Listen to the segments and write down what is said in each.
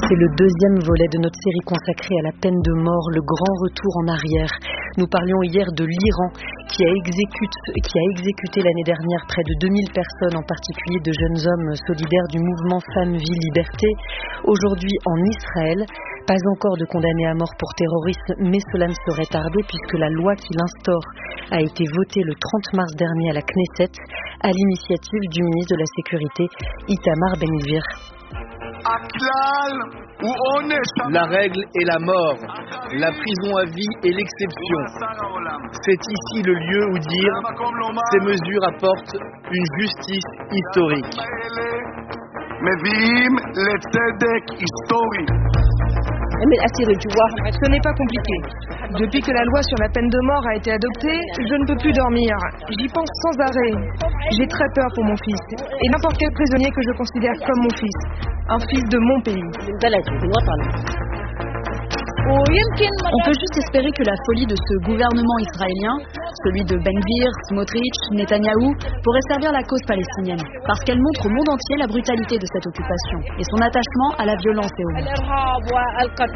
C'est le deuxième volet de notre série consacrée à la peine de mort, le grand retour en arrière. Nous parlions hier de l'Iran qui a exécuté l'année dernière près de 2000 personnes, en particulier de jeunes hommes solidaires du mouvement Femmes, Vie, Liberté. Aujourd'hui en Israël, pas encore de condamnés à mort pour terrorisme, mais cela ne saurait tarder puisque la loi qui l'instaure a été votée le 30 mars dernier à la Knesset à l'initiative du ministre de la Sécurité Itamar Ben-Gvir. La règle est la mort, la prison à vie est l'exception. C'est ici le lieu où dire ces mesures apportent une justice historique. Ce n'est pas compliqué. Depuis que la loi sur la peine de mort a été adoptée, je ne peux plus dormir. J'y pense sans arrêt. J'ai très peur pour mon fils et n'importe quel prisonnier que je considère comme mon fils, un fils de mon pays. On peut juste espérer que la folie de ce gouvernement israélien, celui de Ben-Gvir, Smotrich, Netanyahou, pourrait servir la cause palestinienne, parce qu'elle montre au monde entier la brutalité de cette occupation et son attachement à la violence et au meurtre.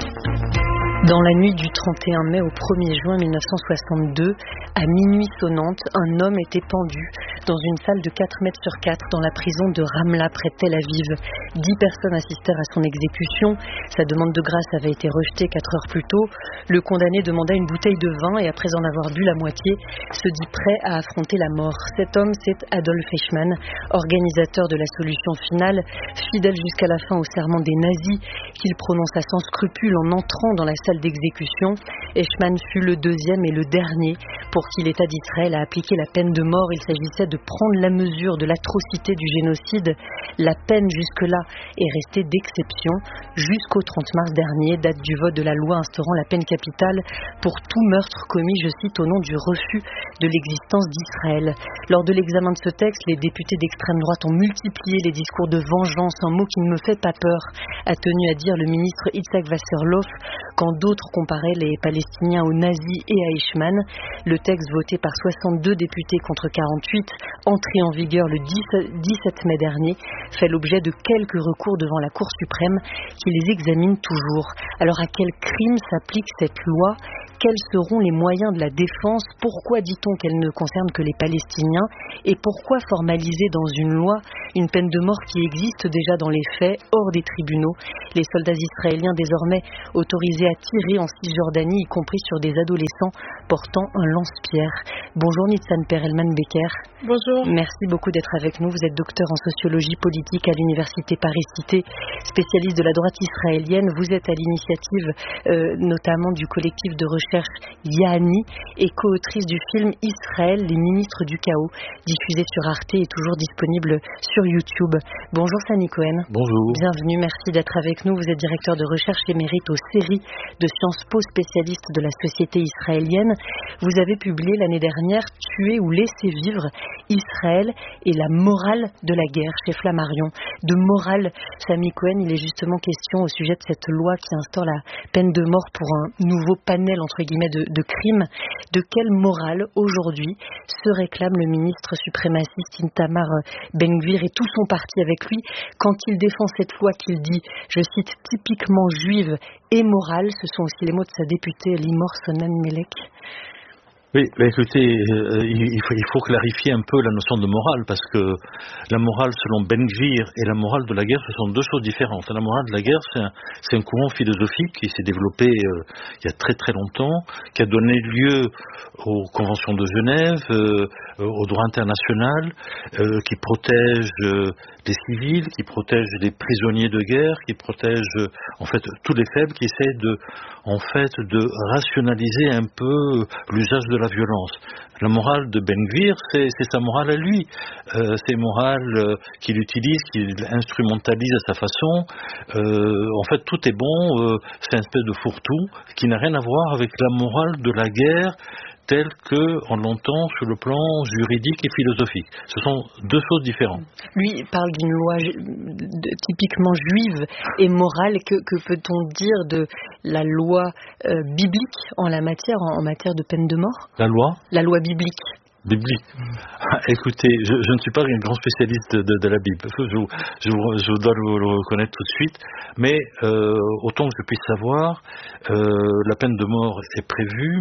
Dans la nuit du 31 mai au 1er juin 1962, à minuit sonnante, un homme était pendu dans une salle de 4 mètres sur 4 dans la prison de Ramla près de Tel Aviv. 10 personnes assistèrent à son exécution. Sa demande de grâce avait été rejetée 4 heures plus tôt. Le condamné demanda une bouteille de vin et après en avoir bu la moitié, se dit prêt à affronter la mort. Cet homme, c'est Adolf Eichmann, organisateur de la solution finale, fidèle jusqu'à la fin au serment des nazis qu'il prononça sans scrupule en entrant dans la salle d'exécution. Eichmann fut le deuxième et le dernier pour qui l'État d'Israël a appliqué la peine de mort. Il s'agissait de prendre la mesure de l'atrocité du génocide. La peine jusque-là est restée d'exception jusqu'au 30 mars dernier, date du vote de la loi instaurant la peine capitale pour tout meurtre commis, je cite, au nom du refus de l'existence d'Israël. Lors de l'examen de ce texte, les députés d'extrême droite ont multiplié les discours de vengeance, un mot qui ne me fait pas peur, a tenu à dire le ministre Yitzhak Wasserlof, quand d'autres comparaient les Palestiniens aux nazis et à Eichmann. Le texte voté par 62 députés contre 48, entré en vigueur le 17 mai dernier, fait l'objet de quelques recours devant la Cour suprême qui les examine toujours. Alors à quel crime s'applique cette loi ? Quels seront les moyens de la défense ? Pourquoi dit-on qu'elle ne concerne que les Palestiniens ? Et pourquoi formaliser dans une loi une peine de mort qui existe déjà dans les faits, hors des tribunaux ? Les soldats israéliens désormais autorisés à tirer en Cisjordanie, y compris sur des adolescents portant un lance-pierre. Bonjour Nitzan Perelman-Becker. Bonjour. Merci beaucoup d'être avec nous. Vous êtes docteur en sociologie politique à l'université Paris-Cité, spécialiste de la droite israélienne. Vous êtes à l'initiative notamment du collectif de recherche Ya'ani et co-autrice du film Israël, les ministres du chaos, diffusé sur Arte et toujours disponible sur YouTube. Bonjour Sani Cohen. Bonjour. Bienvenue, merci d'être avec nous. Vous êtes directeur de recherche émérite aux séries de Sciences Po, spécialiste de la société israélienne. Vous avez publié l'année dernière Tuer ou laisser vivre, Israël et la morale de la guerre chez Flammarion. De morale, Sami Cohen, il est justement question au sujet de cette loi qui instaure la peine de mort pour un nouveau panel entre guillemets de crimes. De quelle morale aujourd'hui se réclame le ministre suprémaciste Itamar Ben-Gvir et tout son parti avec lui quand il défend cette loi qu'il dit, je cite, typiquement juive et morale? Ce sont aussi les mots de sa députée Limor Sonnen-Melek. Oui, écoutez, il faut clarifier un peu la notion de morale, parce que la morale selon Ben-Gvir et la morale de la guerre, ce sont deux choses différentes. La morale de la guerre, c'est un courant philosophique qui s'est développé il y a très très longtemps, qui a donné lieu aux conventions de Genève, au droit international, qui protège les civils, qui protège les prisonniers de guerre, qui protège en fait tous les faibles, qui essaie de rationaliser un peu l'usage de la violence. La morale de Ben-Gvir, c'est sa morale à lui. C'est une morale qu'il utilise, qu'il instrumentalise à sa façon. En fait, tout est bon. C'est une espèce de fourre-tout qui n'a rien à voir avec la morale de la guerre telle qu'on l'entend sur le plan juridique et philosophique. Ce sont deux choses différentes. Lui parle d'une loi typiquement juive et morale. Que peut-on dire de la loi biblique en la matière, en matière de peine de mort ? La loi ? La loi biblique. biblique. Écoutez, je ne suis pas un grand spécialiste de la Bible, je dois le reconnaître tout de suite, mais autant que je puisse savoir, la peine de mort est prévue,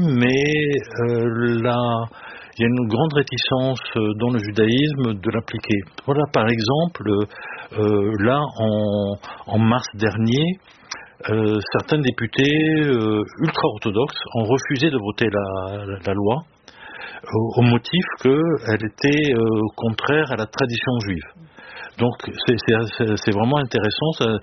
mais il y a une grande réticence dans le judaïsme de l'appliquer. Voilà, par exemple, là, en mars dernier, certains députés ultra-orthodoxes ont refusé de voter la loi au motif qu'elle était contraire à la tradition juive. Donc c'est vraiment intéressant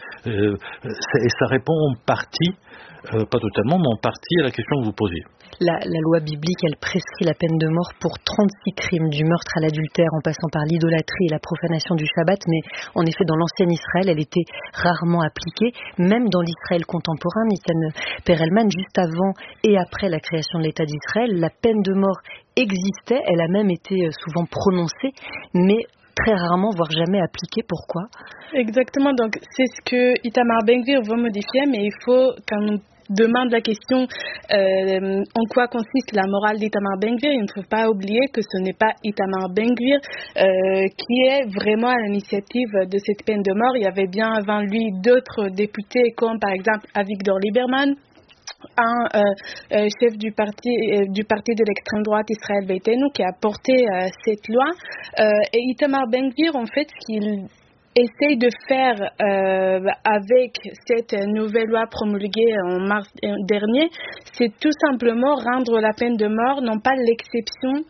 et ça répond en partie, pas totalement, mais en partie à la question que vous posiez. La loi biblique, elle prescrit la peine de mort pour 36 crimes, du meurtre à l'adultère en passant par l'idolâtrie et la profanation du Shabbat, mais en effet dans l'ancien Israël, elle était rarement appliquée, même dans l'Israël contemporain. Nitan Perelman, juste avant et après la création de l'État d'Israël, la peine de mort existait, elle a même été souvent prononcée, mais très rarement, voire jamais appliquée. Pourquoi ? Exactement, donc c'est ce que Itamar Ben-Gvir veut modifier, mais il faut qu'on demande la question en quoi consiste la morale d'Itamar Ben-Gvir. Il ne faut pas oublier que ce n'est pas Itamar Ben-Gvir qui est vraiment à l'initiative de cette peine de mort. Il y avait bien avant lui d'autres députés comme par exemple Avigdor Lieberman, un chef du parti de l'extrême droite Israël Beitenu qui a porté cette loi. Et Itamar Ben-Gvir, en fait, ce qu'il essaye de faire avec cette nouvelle loi promulguée en mars dernier, c'est tout simplement rendre la peine de mort non pas l'exception,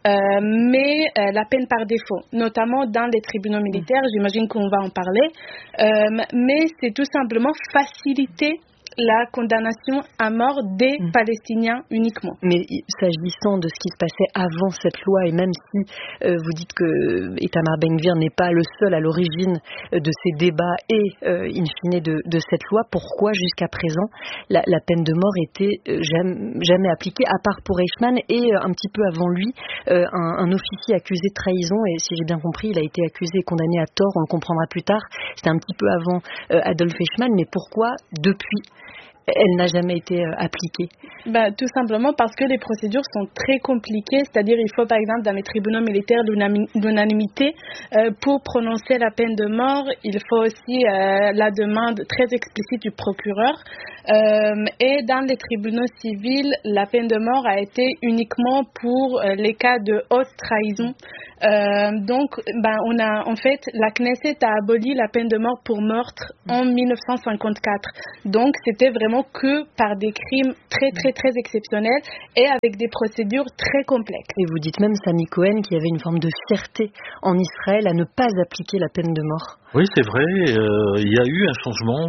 mais la peine par défaut, notamment dans les tribunaux militaires. J'imagine qu'on va en parler, mais c'est tout simplement faciliter la condamnation à mort des Palestiniens uniquement. Mais s'agissant de ce qui se passait avant cette loi, et même si vous dites que Itamar Ben-Gvir n'est pas le seul à l'origine de ces débats et in fine de cette loi, pourquoi jusqu'à présent la peine de mort était jamais appliquée, à part pour Eichmann et un petit peu avant lui, un officier accusé de trahison, et si j'ai bien compris, il a été accusé et condamné à tort, on le comprendra plus tard, c'était un petit peu avant Adolf Eichmann, mais pourquoi depuis elle n'a jamais été appliquée? Tout simplement parce que les procédures sont très compliquées, c'est-à-dire il faut par exemple dans les tribunaux militaires l'unanimité pour prononcer la peine de mort, il faut aussi la demande très explicite du procureur, et dans les tribunaux civils, la peine de mort a été uniquement pour les cas de haute trahison. Donc, en fait, la Knesset a aboli la peine de mort pour meurtre en 1954. Donc, c'était vraiment que par des crimes très, très, très exceptionnels et avec des procédures très complexes. Et vous dites même, Sami Cohen, qu'il y avait une forme de fierté en Israël à ne pas appliquer la peine de mort. Oui, c'est vrai. Il y a eu un changement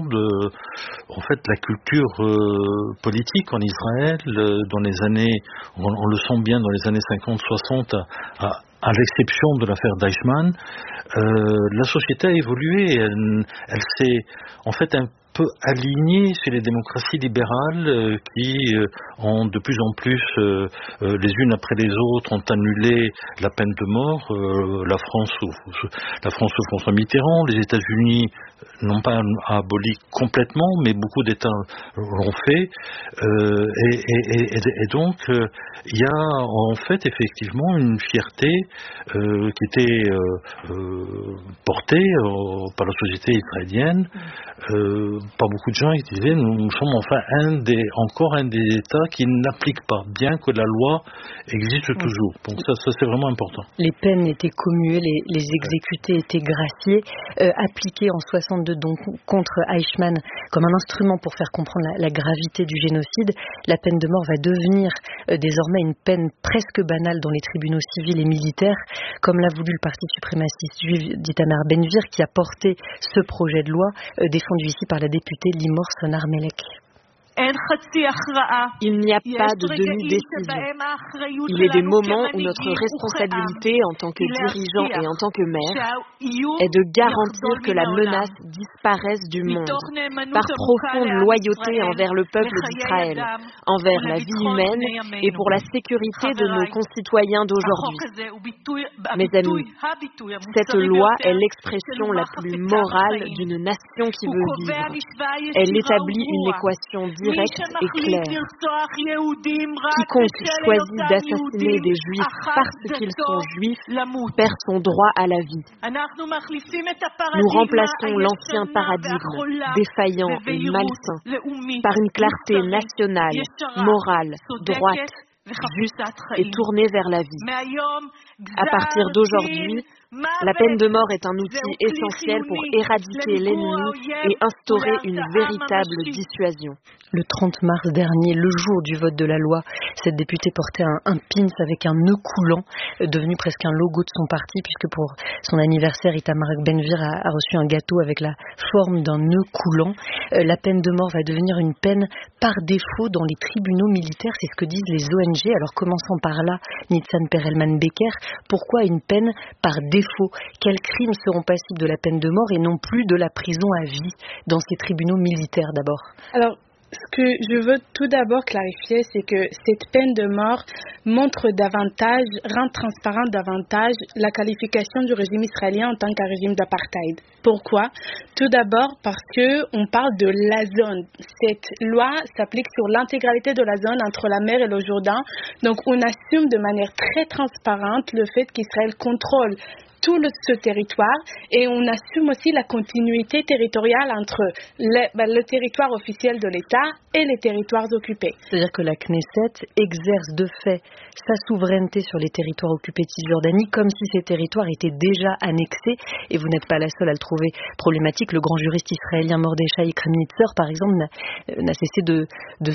en fait, la culture politique en Israël dans les années, on le sent bien, dans les années 50-60, à l'exception de l'affaire d'Eichmann, la société a évolué. Elle s'est en fait un peu alignée sur les démocraties libérales qui ont de plus en plus, les unes après les autres, ont annulé la peine de mort. La France sous François Mitterrand, les États-Unis n'ont pas aboli complètement, mais beaucoup d'États l'ont fait. Et donc, il y a en fait effectivement une fierté qui était portée par la société israélienne. Pas beaucoup de gens qui disaient nous sommes enfin encore un des États qui n'applique pas, bien que la loi existe toujours. Donc ça c'est vraiment important. Les peines étaient commuées, les exécutés étaient graciés, appliqués en 62 donc contre Eichmann comme un instrument pour faire comprendre la gravité du génocide. La peine de mort va devenir désormais une peine presque banale dans les tribunaux civils et militaires, comme l'a voulu le Parti suprémaciste juif d'Itamar Ben-Gvir, qui a porté ce projet de loi défendu ici par la députée Limor Sonar-Melek. Il n'y a pas de demi-décision. Il est des moments où notre responsabilité en tant que dirigeant et en tant que maire est de garantir que la menace disparaisse du monde par profonde loyauté envers le peuple d'Israël, envers la vie humaine et pour la sécurité de nos concitoyens d'aujourd'hui. Mes amis, cette loi est l'expression la plus morale d'une nation qui veut vivre. Elle établit une équation directe et claire. Quiconque choisit d'assassiner des juifs parce qu'ils sont juifs perd son droit à la vie. Nous remplaçons l'ancien paradigme, défaillant et malsain, par une clarté nationale, morale, droite, juste et tournée vers la vie. À partir d'aujourd'hui, la peine de mort est un outil essentiel pour éradiquer l'ennemi et instaurer une véritable dissuasion. Le 30 mars dernier, le jour du vote de la loi, cette députée portait un pins avec un nœud coulant, devenu presque un logo de son parti, puisque pour son anniversaire, Itamar Ben-Gvir a reçu un gâteau avec la forme d'un nœud coulant. La peine de mort va devenir une peine par défaut dans les tribunaux militaires, c'est ce que disent les ONG. Alors commençons par là, Nitzan Perelman-Becker, pourquoi une peine par défaut? Quels crimes seront passibles de la peine de mort et non plus de la prison à vie dans ces tribunaux militaires d'abord? Alors, ce que je veux tout d'abord clarifier, c'est que cette peine de mort montre davantage, rend transparent davantage la qualification du régime israélien en tant qu'un régime d'apartheid. Pourquoi? Tout d'abord parce qu'on parle de la zone. Cette loi s'applique sur l'intégralité de la zone entre la mer et le Jourdain. Donc on assume de manière très transparente le fait qu'Israël contrôle tout ce territoire et on assume aussi la continuité territoriale entre le territoire officiel de l'État et les territoires occupés. C'est-à-dire que la Knesset exerce de fait sa souveraineté sur les territoires occupés de Cisjordanie comme si ces territoires étaient déjà annexés, et vous n'êtes pas la seule à le trouver problématique. Le grand juriste israélien Mordechai Kremnitzer, par exemple, n'a cessé de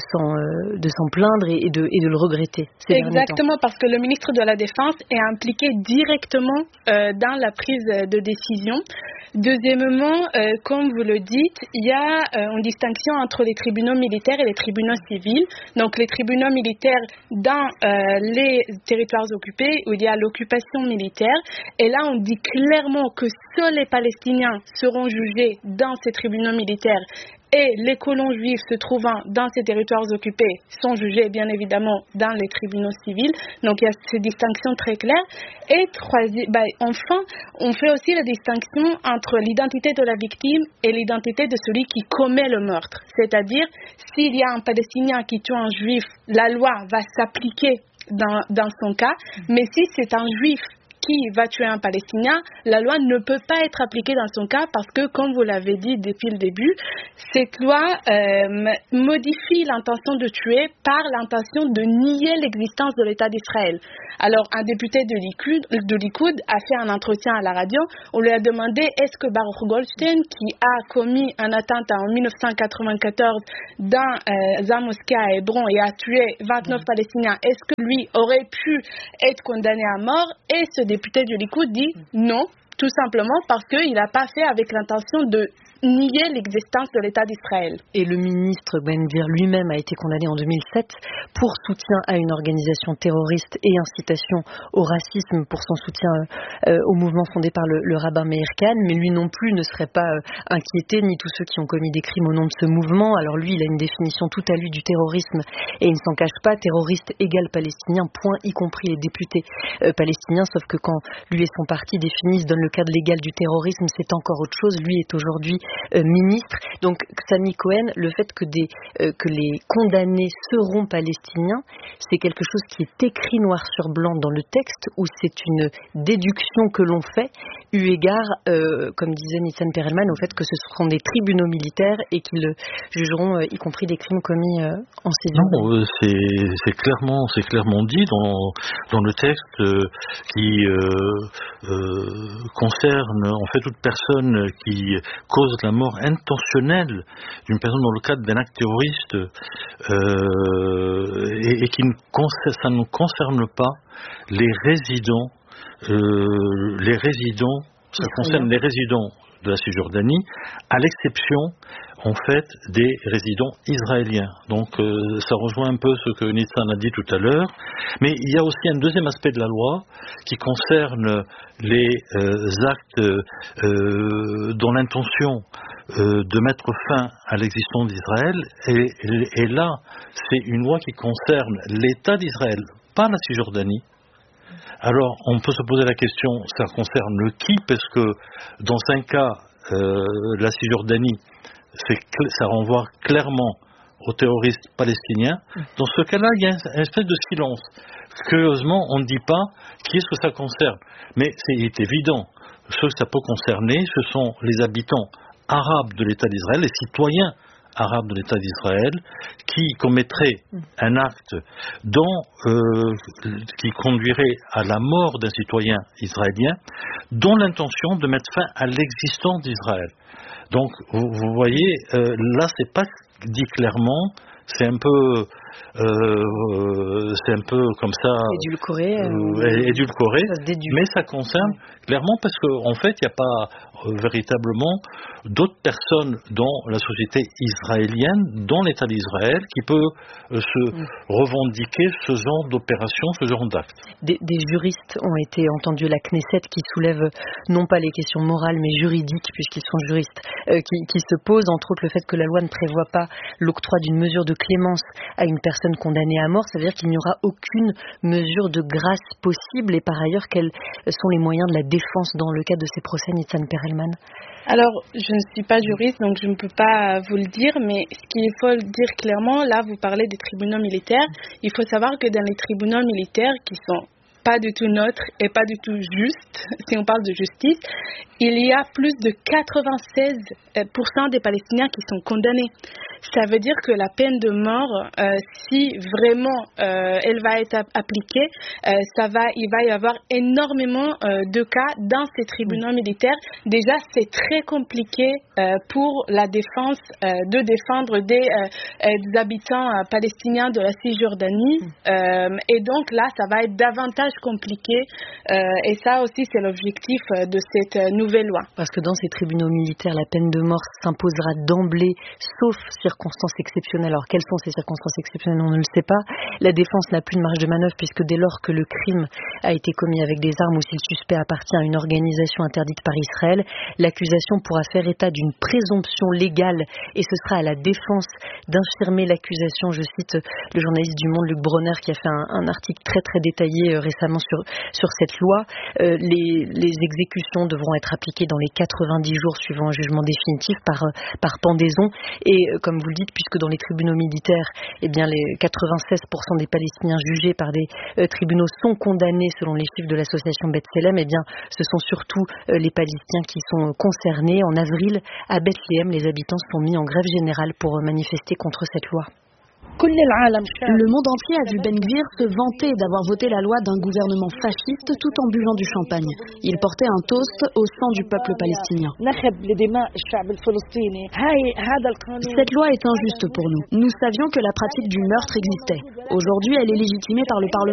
s'en plaindre et de le regretter. Exactement, parce que le ministre de la Défense est impliqué directement dans la prise de décision. Deuxièmement, comme vous le dites, il y a une distinction entre les tribunaux militaires et les tribunaux civils. Donc les tribunaux militaires dans les territoires occupés où il y a l'occupation militaire. Et là, on dit clairement que seuls les Palestiniens seront jugés dans ces tribunaux militaires. Et les colons juifs se trouvant dans ces territoires occupés sont jugés bien évidemment dans les tribunaux civils. Donc il y a ces distinctions très claires. Et enfin, on fait aussi la distinction entre l'identité de la victime et l'identité de celui qui commet le meurtre. C'est-à-dire, s'il y a un Palestinien qui tue un juif, la loi va s'appliquer dans son cas. Mais si c'est un juif qui va tuer un Palestinien, la loi ne peut pas être appliquée dans son cas parce que, comme vous l'avez dit depuis le début, cette loi modifie l'intention de tuer par l'intention de nier l'existence de l'État d'Israël. Alors, un député de Likoud a fait un entretien à la radio. On lui a demandé est-ce que Baruch Goldstein, qui a commis un attentat en 1994 dans un mosquée à Hébron et a tué 29 Palestiniens, est-ce que lui aurait pu être condamné à mort? Et ce député du Likoud dit non, tout simplement parce qu'il n'a pas fait avec l'intention de nier l'existence de l'État d'Israël. Et le ministre Ben-Gvir lui-même a été condamné en 2007 pour soutien à une organisation terroriste et incitation au racisme pour son soutien au mouvement fondé par le rabbin Meir Kahn, mais lui non plus ne serait pas inquiété, ni tous ceux qui ont commis des crimes au nom de ce mouvement. Alors lui, il a une définition tout à lui du terrorisme et il ne s'en cache pas, terroriste égale palestinien, point, y compris les députés palestiniens, sauf que quand lui et son parti définissent, donnent le cadre légal du terrorisme, c'est encore autre chose. Lui est aujourd'hui ministre. Donc, Sami Cohen, le fait que les condamnés seront palestiniens, c'est quelque chose qui est écrit noir sur blanc dans le texte ou c'est une déduction que l'on fait eu égard, comme disait Nitzan Perelman, au fait que ce seront des tribunaux militaires et qu'ils jugeront y compris des crimes commis en Cisjordanie. Non, c'est clairement dit dans le texte qui concerne en fait toute personne qui cause la mort intentionnelle d'une personne dans le cadre d'un acte terroriste et qui ça ne concerne pas les résidents. Ça concerne les résidents de la Cisjordanie, à l'exception en fait des résidents israéliens. Donc ça rejoint un peu ce que Nitzan a dit tout à l'heure. Mais il y a aussi un deuxième aspect de la loi qui concerne les actes dont l'intention de mettre fin à l'existence d'Israël. Et là, c'est une loi qui concerne l'État d'Israël, pas la Cisjordanie. Alors, on peut se poser la question, ça concerne qui? Parce que dans un cas, la Cisjordanie, ça renvoie clairement aux terroristes palestiniens. Dans ce cas-là, il y a une espèce de silence. Curieusement, on ne dit pas qui est-ce que ça concerne. Mais il est évident, ceux que ça peut concerner, ce sont les habitants arabes de l'État d'Israël, les citoyens arabes de l'État d'Israël, qui commettraient un acte qui conduirait à la mort d'un citoyen israélien, dont l'intention de mettre fin à l'existence d'Israël. Donc, vous voyez, là, c'est pas dit clairement, c'est un peu comme ça édulcoré, mais ça concerne clairement parce qu'en fait il n'y a pas véritablement d'autres personnes dans la société israélienne, dans l'État d'Israël, qui peut se revendiquer ce genre d'opération, ce genre d'acte. Des juristes ont été entendus, la Knesset, qui soulève non pas les questions morales mais juridiques, puisqu'ils sont juristes, qui se posent entre autres le fait que la loi ne prévoit pas l'octroi d'une mesure de clémence à une personne condamnée à mort. Ça veut dire qu'il n'y aura aucune mesure de grâce possible, et par ailleurs, quels sont les moyens de la défense dans le cadre de ces procès, Nitzan Perelman? Alors, je ne suis pas juriste, donc je ne peux pas vous le dire, mais ce qu'il faut dire clairement, là, vous parlez des tribunaux militaires. Il faut savoir que dans les tribunaux militaires, qui sont pas du tout neutres et pas du tout justes, si on parle de justice, il y a plus de 96% des Palestiniens qui sont condamnés. Ça veut dire que la peine de mort, si vraiment elle va être appliquée, il va y avoir énormément de cas dans ces tribunaux militaires. Déjà, c'est très compliqué pour la défense de défendre des habitants palestiniens de la Cisjordanie. Et donc là, ça va être davantage compliqué. Et ça aussi, c'est l'objectif de cette nouvelle loi. Parce que dans ces tribunaux militaires, la peine de mort s'imposera d'emblée, sauf circonstances exceptionnelles. Alors, quelles sont ces circonstances exceptionnelles? On ne le sait pas. La défense n'a plus de marge de manœuvre, puisque dès lors que le crime a été commis avec des armes ou si le suspect appartient à une organisation interdite par Israël, l'accusation pourra faire état d'une présomption légale, et ce sera à la défense d'infirmer l'accusation. Je cite le journaliste du Monde, Luc Bronner, qui a fait un article très très détaillé récemment sur cette loi. Les exécutions devront être appliquées dans les 90 jours suivant un jugement définitif par pendaison. Et comme vous le dites, puisque dans les tribunaux militaires, eh bien, les 96% des Palestiniens jugés par des tribunaux sont condamnés selon les chiffres de l'association B'Tselem, eh bien, ce sont surtout les Palestiniens qui sont concernés. En avril, à Bethléem, les habitants sont mis en grève générale pour manifester contre cette loi. Le monde entier a vu Ben Gvir se vanter d'avoir voté la loi d'un gouvernement fasciste tout en buvant du champagne. Il portait un toast au sang du peuple palestinien. Cette loi est injuste pour nous. Nous savions que la pratique du meurtre existait. Aujourd'hui, elle est légitimée par le Parlement.